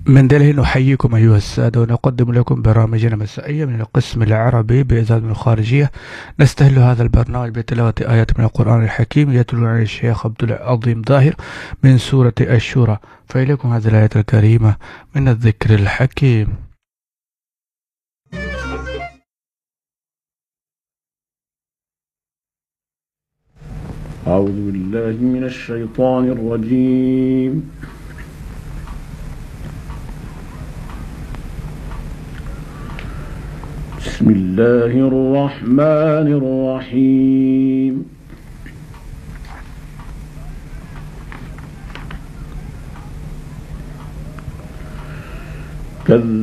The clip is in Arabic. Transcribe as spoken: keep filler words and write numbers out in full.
من دلهي نحييكم أيها السادة، ونقدم لكم برامجنا مسائية من القسم العربي بإذاعة من الخارجية. نستهل هذا البرنامج بتلاوة آيات من القرآن الحكيم يتلو عن الشيخ عبد العظيم ظاهر من سورة الشورى. فإليكم هذه الآية الكريمة من الذكر الحكيم. أعوذ بالله من الشيطان الرجيم. بسم الله الرحمن الرحيم. كذب